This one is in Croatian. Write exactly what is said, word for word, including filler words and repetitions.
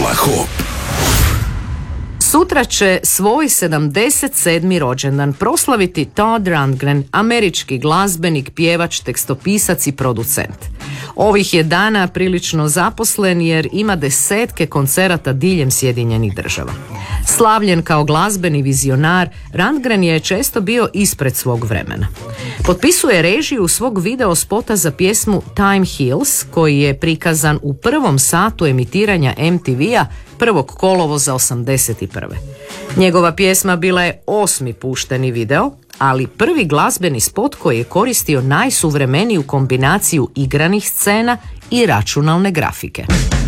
Hula Hoop. Sutra će svoj sedamdeset sedmi rođendan proslaviti Todd Rundgren, američki glazbenik, pjevač, tekstopisac i producent. Ovih je dana prilično zaposlen jer ima desetke koncerata diljem Sjedinjenih Država. Slavljen kao glazbeni vizionar, Rundgren je često bio ispred svog vremena. Potpisuje režiju svog video spota za pjesmu Time Heals, koji je prikazan u prvom satu emitiranja em te ve-a prvog kolovoza osamdeset prve. Njegova pjesma bila je osmi pušteni video, ali prvi glazbeni spot koji je koristio najsuvremeniju kombinaciju igranih scena i računalne grafike.